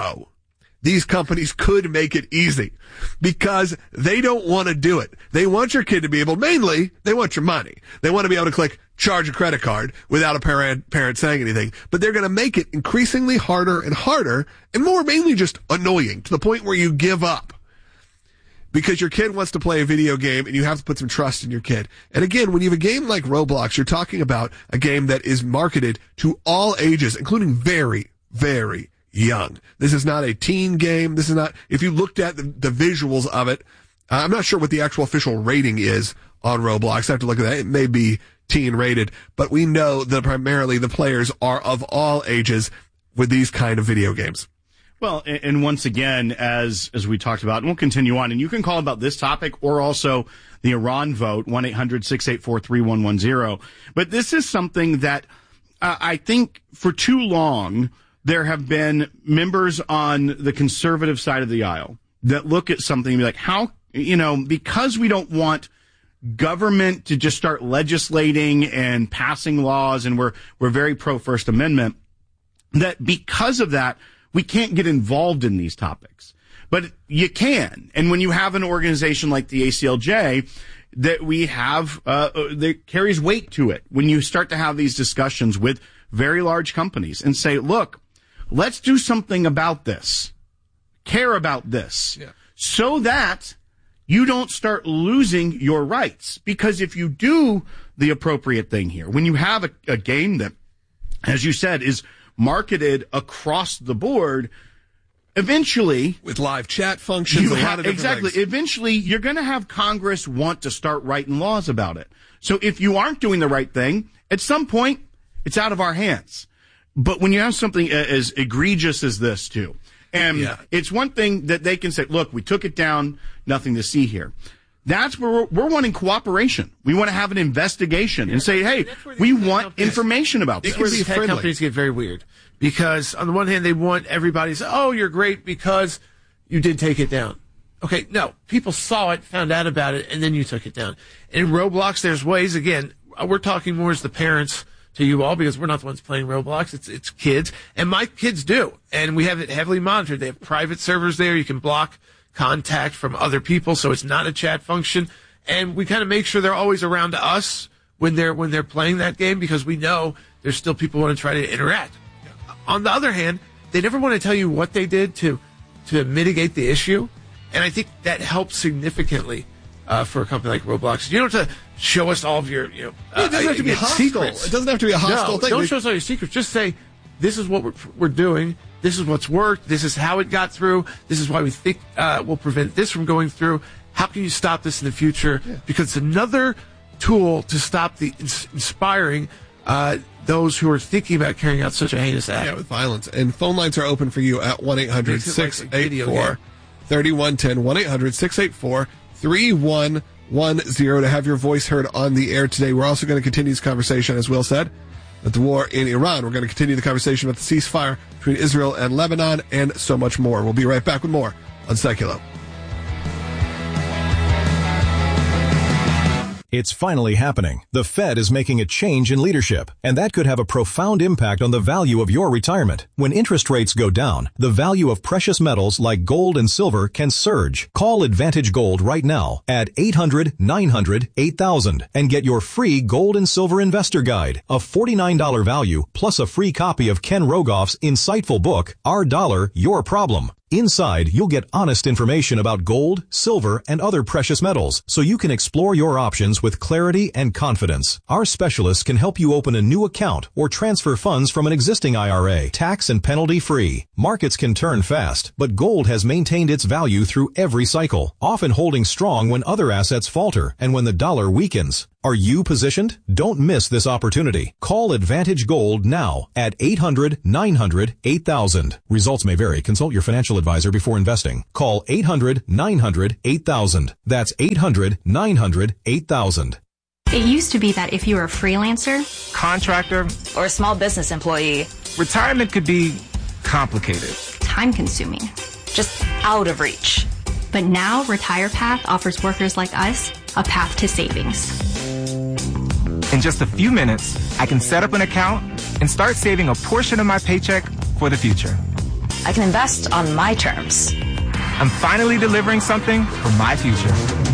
these companies could make it easy, because they don't want to do it. They want your kid to be able, mainly, they want your money. They want to be able to click charge a credit card without a parent saying anything. But they're going to make it increasingly harder and harder, and more mainly just annoying, to the point where you give up. Because your kid wants to play a video game, and you have to put some trust in your kid. And again, when you have a game like Roblox, you're talking about a game that is marketed to all ages, including very, very young. This is not a teen game. This is not, if you looked at the visuals of it, I'm not sure what the actual official rating is on Roblox. I have to look at that. It may be teen rated, but we know that primarily the players are of all ages with these kind of video games. Well, and once again, as we talked about, and we'll continue on, and you can call about this topic or also the Iran vote, 1-800-684-3110. But this is something that I think for too long there have been members on the conservative side of the aisle that look at something and be like, how, because we don't want government to just start legislating and passing laws, and we're very pro First Amendment, that because of that, we can't get involved in these topics. But you can. And when you have an organization like the ACLJ that we have, that carries weight to it, when you start to have these discussions with very large companies and say, look, let's do something about this, care about this, so that you don't start losing your rights. Because if you do the appropriate thing here, when you have a game that, as you said, is marketed across the board, eventually, with live chat functions, eventually you're going to have Congress want to start writing laws about it. So if you aren't doing the right thing, at some point, it's out of our hands. But when you have something as egregious as this, too, and it's one thing that they can say, look, we took it down, nothing to see here. That's where we're wanting cooperation. We want to have an investigation and say, hey, we want information about this. That's where these tech companies get very weird. Because on the one hand, they want everybody to say, oh, you're great because you did take it down. Okay, no. People saw it, found out about it, and then you took it down. In Roblox, there's ways, again, we're talking more as the parents to you all, because we're not the ones playing Roblox. It's kids. And my kids do. And we have it heavily monitored. They have private servers there. You can block contact from other people, so it's not a chat function. And we kind of make sure they're always around us when they're playing that game, because we know there's still people who want to try to interact. On the other hand, they never want to tell you what they did to mitigate the issue. And I think that helps significantly for a company like Roblox. You don't have to show us all of your, it doesn't have to be hostile. Secrets. It doesn't have to be a hostile thing. Don't show us all your secrets. Just say, this is what we're doing. This is what's worked. This is how it got through. This is why we think we'll prevent this from going through. How can you stop this in the future? Yeah. Because it's another tool to stop the inspiring those who are thinking about carrying out such a heinous act. Yeah, with violence. And phone lines are open for you at 1-800-684-3110. 1-800-684-3110 to have your voice heard on the air today. We're also going to continue this conversation, as Will said, at the war in Iran. We're going to continue the conversation about the ceasefire between Israel and Lebanon and so much more. We'll be right back with more on Seculo. It's finally happening. The Fed is making a change in leadership, and that could have a profound impact on the value of your retirement. When interest rates go down, the value of precious metals like gold and silver can surge. Call Advantage Gold right now at 800-900-8000 and get your free Gold and Silver Investor Guide, a $49 value plus a free copy of Ken Rogoff's insightful book, Our Dollar, Your Problem. Inside, you'll get honest information about gold, silver, and other precious metals, so you can explore your options with clarity and confidence. Our specialists can help you open a new account or transfer funds from an existing IRA, tax and penalty free. Markets can turn fast, but gold has maintained its value through every cycle, often holding strong when other assets falter and when the dollar weakens. Are you positioned? Don't miss this opportunity. Call Advantage Gold now at 800-900-8000. Results may vary. Consult your financial advisor before investing. Call 800-900-8000. That's 800-900-8000. It used to be that if you were a freelancer, contractor, or a small business employee, retirement could be complicated, time-consuming, just out of reach. But now RetirePath offers workers like us a path to savings. In just a few minutes, I can set up an account and start saving a portion of my paycheck for the future. I can invest on my terms. I'm finally delivering something for my future.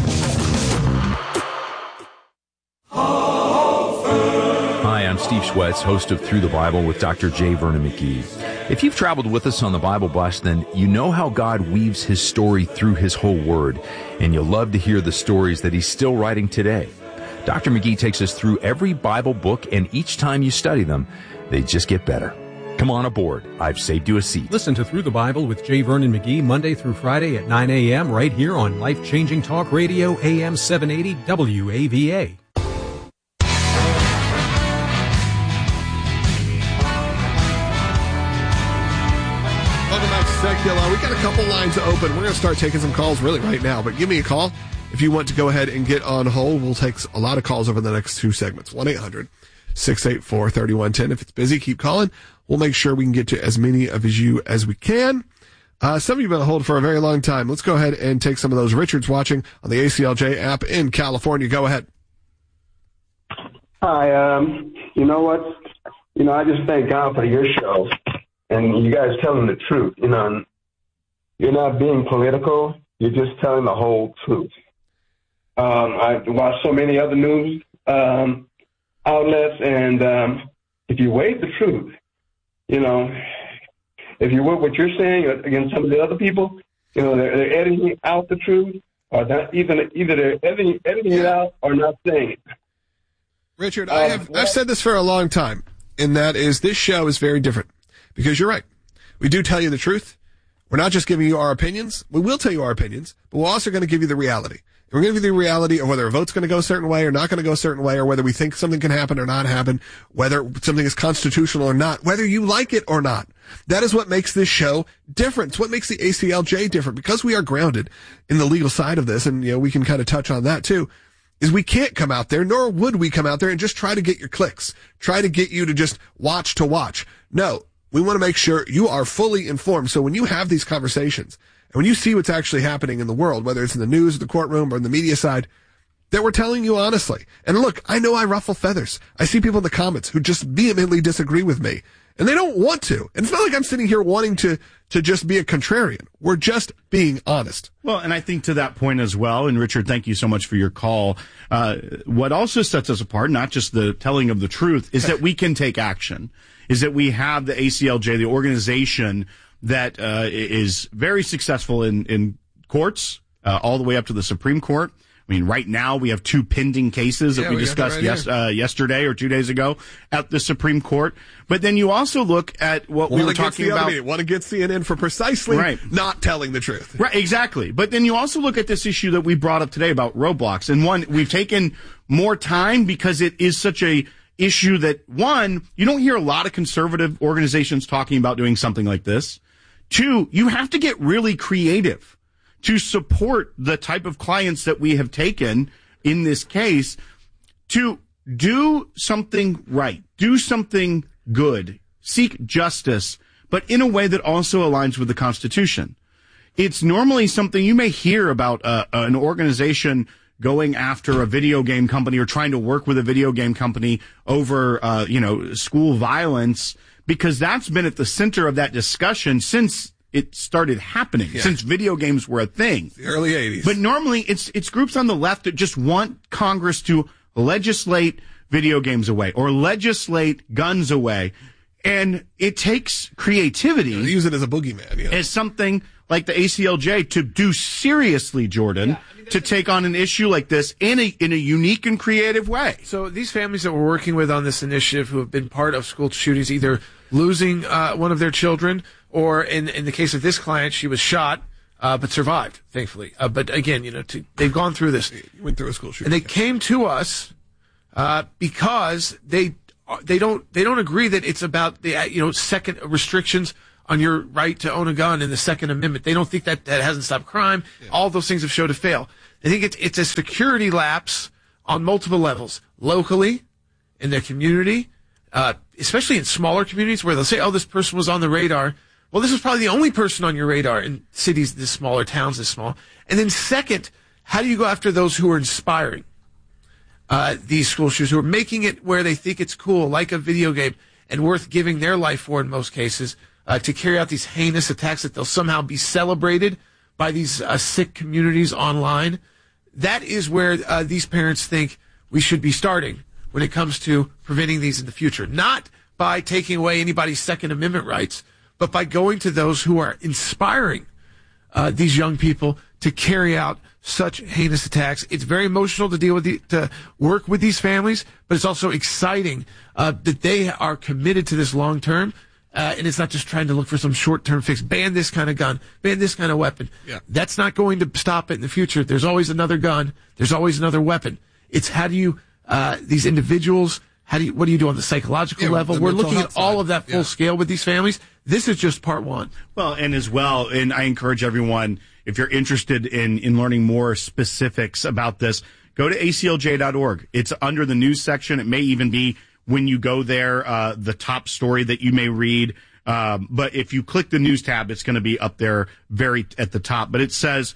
Hi, I'm Steve Schwetz, host of Through the Bible with Dr. J. Vernon McGee. If you've traveled with us on the Bible Bus, then you know how God weaves his story through his whole word, and you'll love to hear the stories that he's still writing today. Dr. McGee takes us through every Bible book, and each time you study them, they just get better. Come on aboard. I've saved you a seat. Listen to Through the Bible with J. Vernon McGee Monday through Friday at 9 a.m. right here on Life-Changing Talk Radio AM 780 WAVA. Welcome back to Secular. We got a couple lines open. We're going to start taking some calls really right now, but give me a call if you want to go ahead and get on hold. We'll take a lot of calls over the next two segments. 1-800-684-3110. If it's busy, keep calling. We'll make sure we can get to as many of you as we can. Some of you have been on hold for a very long time. Let's go ahead and take some of those. Richard's watching on the ACLJ app in California. Go ahead. Hi, you know what? I just thank God for your show and you guys telling the truth. You're not being political. You're just telling the whole truth. I've watched so many other news outlets, and if you weigh the truth, if you work what you're saying against some of the other people, they're editing out the truth, or not, either they're editing it out or not saying it. Richard, I've said this for a long time, and that is this show is very different because you're right. We do tell you the truth. We're not just giving you our opinions. We will tell you our opinions, but we're also going to give you the reality. We're going to give you the reality of whether a vote's going to go a certain way or not going to go a certain way, or whether we think something can happen or not happen, whether something is constitutional or not, whether you like it or not. That is what makes this show different. It's what makes the ACLJ different, because we are grounded in the legal side of this, and we can kind of touch on that too, is we can't come out there, nor would we come out there and just try to get your clicks, try to get you to just watch to watch. No, we want to make sure you are fully informed. So when you have these conversations, and when you see what's actually happening in the world, whether it's in the news, the courtroom, or in the media side, that we're telling you honestly. And look, I know I ruffle feathers. I see people in the comments who just vehemently disagree with me, and they don't want to. And it's not like I'm sitting here wanting to just be a contrarian. We're just being honest. Well, and I think to that point as well, and Richard, thank you so much for your call. What also sets us apart, not just the telling of the truth, is that we can take action, is that we have the ACLJ, the organization that is very successful in courts, all the way up to the Supreme Court. I mean, right now we have two pending cases that we discussed yesterday or 2 days ago at the Supreme Court. But then you also look at what we were talking about. One against CNN for precisely not telling the truth. Right, exactly. But then you also look at this issue that we brought up today about roadblocks. And one, we've taken more time because it is such a issue that, one, you don't hear a lot of conservative organizations talking about doing something like this. Two, you have to get really creative to support the type of clients that we have taken in this case to do something right, do something good, seek justice, but in a way that also aligns with the Constitution. It's normally something you may hear about an organization going after a video game company or trying to work with a video game company over, school violence, because that's been at the center of that discussion since it started happening, since video games were a thing. The early 80s. But normally it's groups on the left that just want Congress to legislate video games away or legislate guns away. And it takes creativity. They use it as a boogeyman. Yeah. As something like the ACLJ to do seriously, Jordan, to take on an issue like this in a unique and creative way. So these families that we're working with on this initiative who have been part of school shootings, either losing one of their children or in the case of this client, she was shot, but survived, thankfully. But again, they've gone through this. You went through a school shooting. And they came to us because they don't agree that it's about the second restrictions on your right to own a gun in the Second Amendment. They don't think that hasn't stopped crime. Yeah. All those things have shown to fail. They think it's a security lapse on multiple levels, locally, in their community, especially in smaller communities where they'll say, "Oh, this person was on the radar." Well, this was probably the only person on your radar in cities this small or towns this small. And then second, how do you go after those who are inspiring? These school shooters who are making it where they think it's cool, like a video game, and worth giving their life for in most cases, to carry out these heinous attacks that they'll somehow be celebrated by these sick communities online. That is where these parents think we should be starting when it comes to preventing these in the future. Not by taking away anybody's Second Amendment rights, but by going to those who are inspiring these young people to carry out such heinous attacks. It's very emotional to deal with to work with these families, but it's also exciting that they are committed to this long term. And it's not just trying to look for some short-term fix. Ban this kind of gun. Ban this kind of weapon. Yeah. That's not going to stop it in the future. There's always another gun. There's always another weapon. It's how do you, these individuals, what do you do on the psychological level? We're looking at all of that full scale with these families. This is just part one. Well, and I encourage everyone, if you're interested in learning more specifics about this, go to aclj.org. It's under the news section. It may even be when you go there, the top story that you may read. But if you click the news tab, it's going to be up there very at the top. But it says,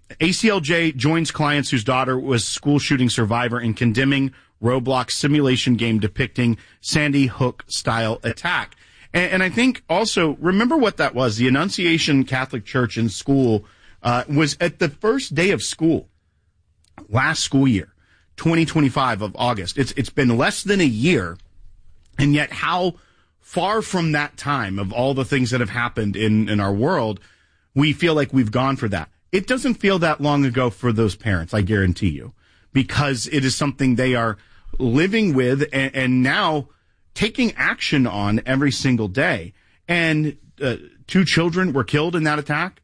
ACLJ joins clients whose daughter was school shooting survivor in condemning Roblox simulation game depicting Sandy Hook style attack. And I think also, remember what that was. The Annunciation Catholic Church in school was at the first day of school last school year. 2025 of August. It's been less than a year, and yet how far from that time of all the things that have happened in our world, we feel like we've gone for that. It doesn't feel that long ago for those parents, I guarantee you, because it is something they are living with and now taking action on every single day. And 2 children were killed in that attack.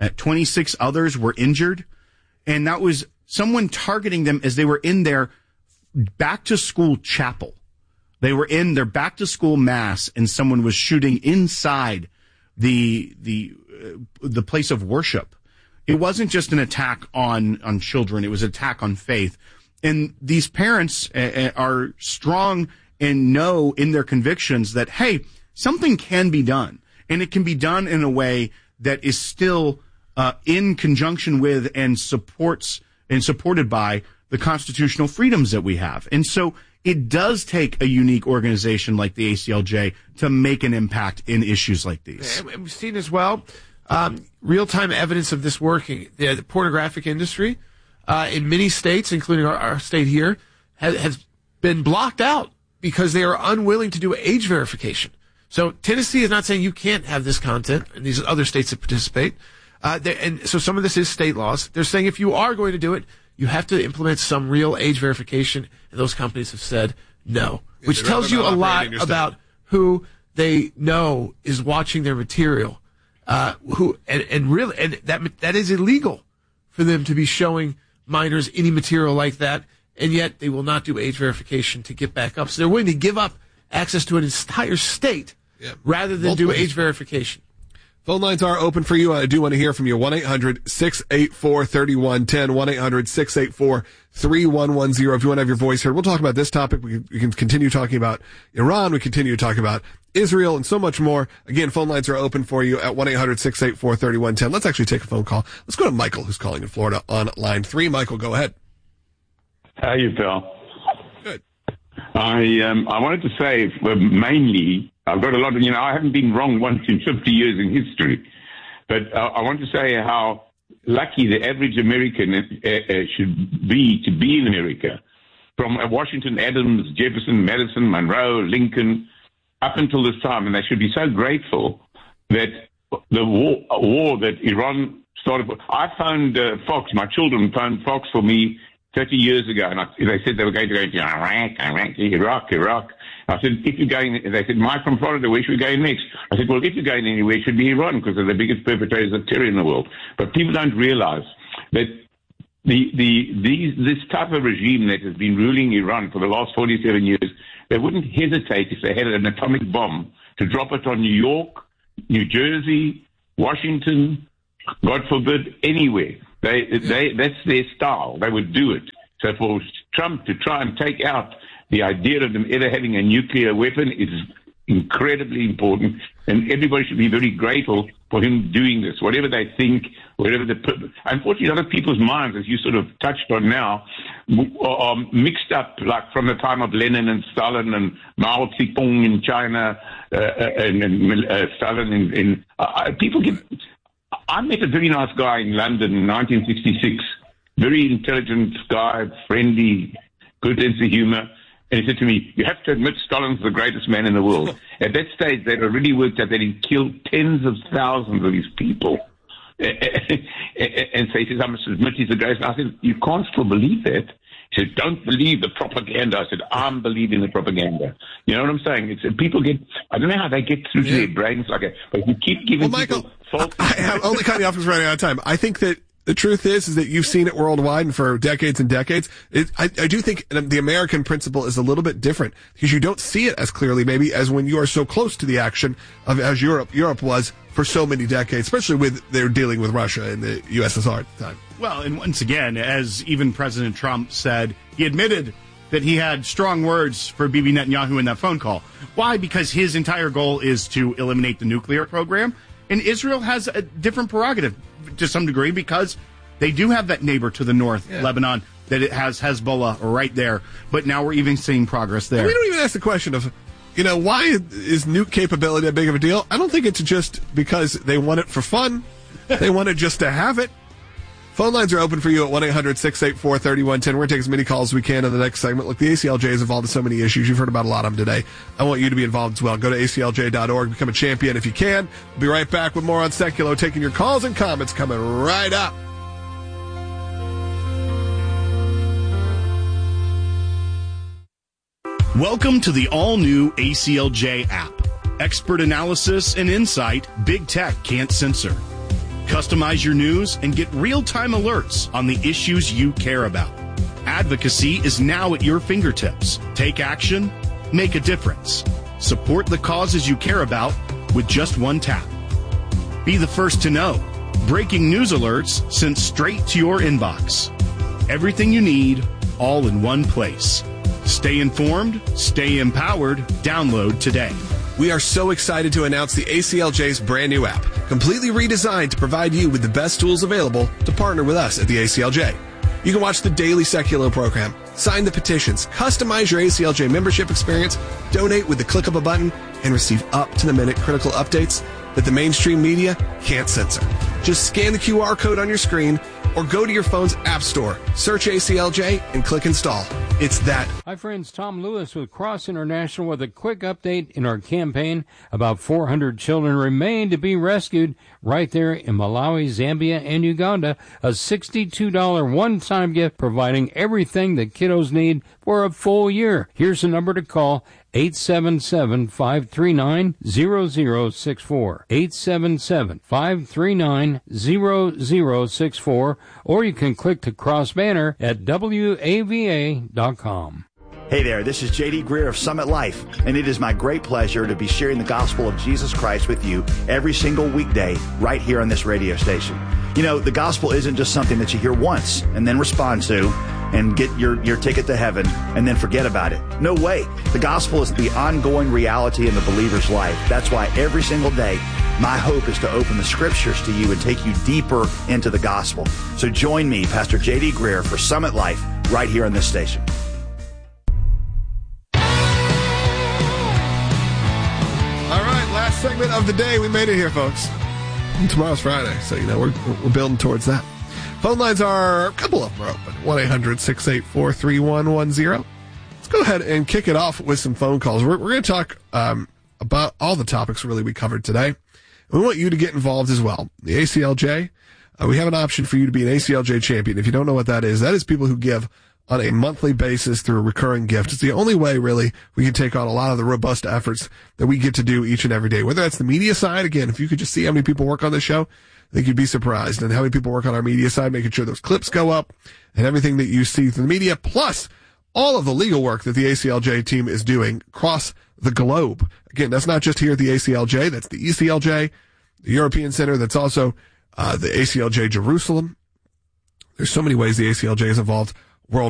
26 others were injured, and that was someone targeting them as they were in their back-to-school chapel. They were in their back-to-school mass, and someone was shooting inside the place of worship. It wasn't just an attack on children. It was an attack on faith. And these parents are strong and know in their convictions that, hey, something can be done. And it can be done in a way that is still in conjunction with and supported by the constitutional freedoms that we have. And so it does take a unique organization like the ACLJ to make an impact in issues like these. And we've seen as well real-time evidence of this working. The pornographic industry in many states, including our state here, has been blocked out because they are unwilling to do age verification. So Tennessee is not saying you can't have this content, and these other states that participate. And so some of this is state laws. They're saying if you are going to do it, you have to implement some real age verification, and those companies have said no, which tells you a lot about who they know is watching their material, that is illegal for them to be showing minors any material like that, and yet they will not do age verification to get back up. So they're willing to give up access to an entire state rather than do age verification. Phone lines are open for you. I do want to hear from you. 1-800-684-3110, 1-800-684-3110. If you want to have your voice heard, we'll talk about this topic. We can continue talking about Iran. We continue talking about Israel and so much more. Again, phone lines are open for you at 1-800-684-3110. Let's actually take a phone call. Let's go to Michael, who's calling in Florida on line 3. Michael, go ahead. How you, Phil? Good. I wanted to say, mainly, I've got a lot of, I haven't been wrong once in 50 years in history. But I want to say how lucky the average American should be to be in America. From Washington, Adams, Jefferson, Madison, Monroe, Lincoln, up until this time. And they should be so grateful that the war that Iran started. I phoned Fox. My children phoned Fox for me 30 years ago. And they said they were going to go to Iraq. I said, if you're going, they said, Mike from Florida, where should we go next? I said, well, if you're going anywhere, it should be Iran because they're the biggest perpetrators of terror in the world. But people don't realize that this type of regime that has been ruling Iran for the last 47 years, they wouldn't hesitate if they had an atomic bomb to drop it on New York, New Jersey, Washington, God forbid, anywhere. That's their style. They would do it. So for Trump to try and take out the idea of them ever having a nuclear weapon is incredibly important, and everybody should be very grateful for him doing this. Whatever they think, unfortunately, other people's minds, as you sort of touched on now, are mixed up, like from the time of Lenin and Stalin and Mao Zedong in China and Stalin people get. I met a very nice guy in London in 1966, very intelligent guy, friendly, good sense of humor. And he said to me, you have to admit Stalin's the greatest man in the world. At that stage, they'd already worked out that he'd killed tens of thousands of his people. And so he says, I must admit he's the greatest. I said, you can't still believe that. He said, don't believe the propaganda. I said, I'm believing the propaganda. You know what I'm saying? It's people get, I don't know how they get through to their brains like that, but you keep giving people false. I'm only cutting off because we're running out of time. I think that the truth is that you've seen it worldwide and for decades and decades. I do think the American principle is a little bit different because you don't see it as clearly maybe as when you are so close to the action of as Europe was for so many decades, especially with their dealing with Russia and the USSR at the time. Well, and once again, as even President Trump said, he admitted that he had strong words for Bibi Netanyahu in that phone call. Why? Because his entire goal is to eliminate the nuclear program. And Israel has a different prerogative to some degree because they do have that neighbor to the north, Lebanon, that it has Hezbollah right there. But now we're even seeing progress there. And we don't even ask the question of, why is nuke capability that big of a deal? I don't think it's just because they want it for fun. They want it just to have it. Phone lines are open for you at 1-800-684-3110. We're going to take as many calls as we can in the next segment. Look, the ACLJ is involved in so many issues. You've heard about a lot of them today. I want you to be involved as well. Go to aclj.org, become a champion if you can. We'll be right back with more on Seculo, taking your calls and comments coming right up. Welcome to the all-new ACLJ app. Expert analysis and insight big tech can't censor. Customize your news and get real-time alerts on the issues you care about. Advocacy is now at your fingertips. Take action, make a difference. Support the causes you care about with just one tap. Be the first to know. Breaking news alerts sent straight to your inbox. Everything you need, all in one place. Stay informed, stay empowered. Download today. We are so excited to announce the ACLJ's brand new app, completely redesigned to provide you with the best tools available to partner with us at the ACLJ. You can watch the daily Seculo program, sign the petitions, customize your ACLJ membership experience, donate with the click of a button, and receive up-to-the-minute critical updates that the mainstream media can't censor. Just scan the QR code on your screen or go to your phone's app store, search ACLJ, and click install. It's that. Hi, friends. Tom Lewis with Cross International with a quick update in our campaign. About 400 children remain to be rescued right there in Malawi, Zambia, and Uganda. A $62 one-time gift providing everything that kiddos need for a full year. Here's the number to call. 877-539-0064. 877-539-0064. Or you can click the cross banner at WAVA.com. Hey there, this is J.D. Greer of Summit Life, and it is my great pleasure to be sharing the gospel of Jesus Christ with you every single weekday right here on this radio station. You know, the gospel isn't just something that you hear once and then respond to and get your ticket to heaven and then forget about it. No way. The gospel is the ongoing reality in the believer's life. That's why every single day, my hope is to open the scriptures to you and take you deeper into the gospel. So join me, Pastor J.D. Greer, for Summit Life, right here on this station. All right, last segment of the day. We made it here, folks. And tomorrow's Friday, so we're building towards that. Phone lines are, a couple of them are open. 1-800-684-3110. Let's go ahead and kick it off with some phone calls. We're going to talk about all the topics really we covered today. We want you to get involved as well. The ACLJ, we have an option for you to be an ACLJ champion. If you don't know what that is people who give on a monthly basis through a recurring gift. It's the only way, really, we can take on a lot of the robust efforts that we get to do each and every day. Whether that's the media side, again, if you could just see how many people work on this show, I think you'd be surprised. And how many people work on our media side, making sure those clips go up and everything that you see through the media, plus all of the legal work that the ACLJ team is doing across the globe. Again, that's not just here at the ACLJ. That's the ECLJ, the European Center. That's also the ACLJ Jerusalem. There's so many ways the ACLJ is involved